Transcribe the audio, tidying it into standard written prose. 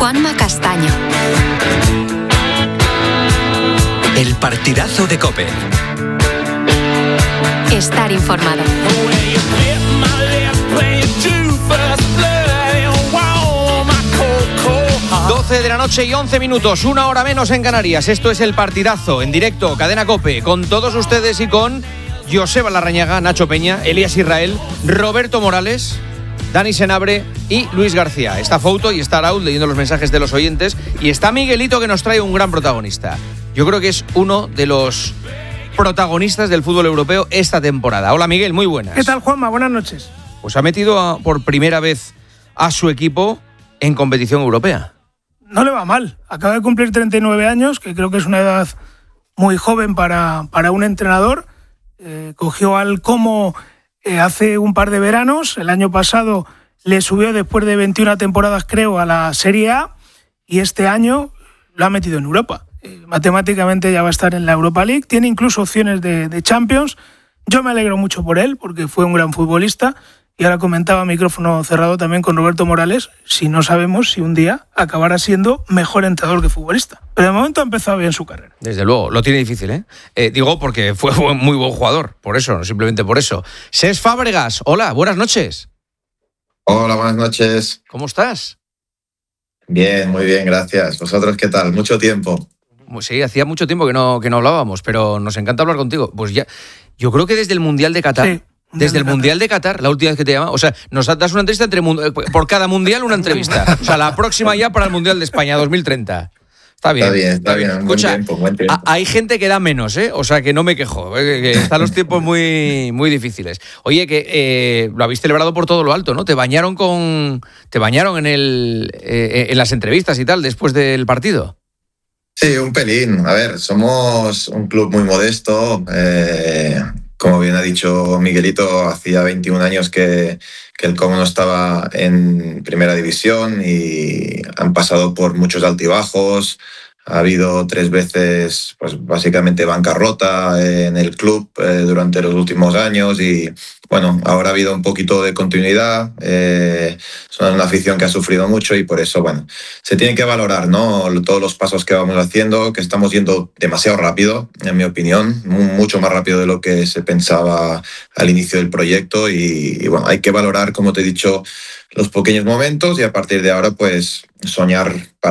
Juanma Castaño. El partidazo de COPE. Estar informado. 12 de la noche y 11 minutos, una hora menos en Canarias. Esto es El Partidazo, en directo, Cadena COPE, con todos ustedes y con Joseba Larrañaga, Nacho Peña, Elías Israel, Roberto Morales, Dani Senabre y Luis García. Está Fouto y está Raúl leyendo los mensajes de los oyentes. Y está Miguelito, que nos trae un gran protagonista. Yo creo que es uno de los protagonistas del fútbol europeo esta temporada. Hola Miguel, muy buenas. ¿Qué tal, Juanma? Buenas noches. Pues ha metido por primera vez a su equipo en competición europea. No le va mal. Acaba de cumplir 39 años, que creo que es una edad muy joven para un entrenador. Cogió al Como hace un par de veranos. El año pasado le subió después de 21 temporadas, creo, a la Serie A. Y este año lo ha metido en Europa. Matemáticamente ya va a estar en la Europa League. Tiene incluso opciones de Champions. Yo me alegro mucho por él, porque fue un gran futbolista. Y ahora comentaba micrófono cerrado también con Roberto Morales, si no sabemos si un día acabará siendo mejor entrenador que futbolista. Pero de momento ha empezado bien su carrera. Desde luego, lo tiene difícil, ¿eh? Digo porque fue muy buen jugador, por eso, simplemente por eso. Cesc Fábregas, hola, buenas noches. Hola, buenas noches. ¿Cómo estás? Bien, muy bien, gracias. ¿Vosotros qué tal? Mucho tiempo. Sí, hacía mucho tiempo que no hablábamos, pero nos encanta hablar contigo. Pues ya, yo creo que desde el Mundial de Qatar... Sí. Desde el Mundial de Qatar, la última vez que te llama, o sea, nos das una entrevista por cada Mundial una entrevista. O sea, la próxima ya para el Mundial de España 2030. Está bien. Está bien. Escucha, buen tiempo. Hay gente que da menos, ¿eh? O sea, que no me quejo, que están los tiempos muy, muy difíciles. Oye, que lo habéis celebrado por todo lo alto, ¿no? Te bañaron en las entrevistas y tal después del partido. Sí, un pelín. A ver, somos un club muy modesto. Como bien ha dicho Miguelito, hacía 21 años que el Como no estaba en primera división y han pasado por muchos altibajos. Ha habido 3 veces, pues básicamente bancarrota en el club durante los últimos años y bueno, ahora ha habido un poquito de continuidad. Son una afición que ha sufrido mucho y por eso, bueno, se tiene que valorar, ¿no? Todos los pasos que vamos haciendo, que estamos yendo demasiado rápido, en mi opinión, mucho más rápido de lo que se pensaba al inicio del proyecto y bueno, hay que valorar, como te he dicho, los pequeños momentos y a partir de ahora, pues soñar para